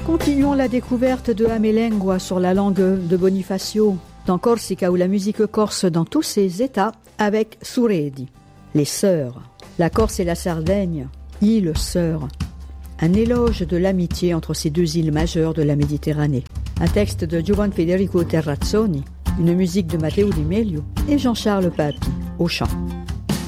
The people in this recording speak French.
Continuons la découverte de Amelengua sur la langue de Bonifacio, dans Corsica, où la musique corse dans tous ses états, avec Suredi. Les sœurs. La Corse et la Sardaigne, îles sœurs. Un éloge de l'amitié entre ces deux îles majeures de la Méditerranée. Un texte de Giovan Federico Terrazzoni, une musique de Matteo Di Meglio et Jean-Charles Papi au chant.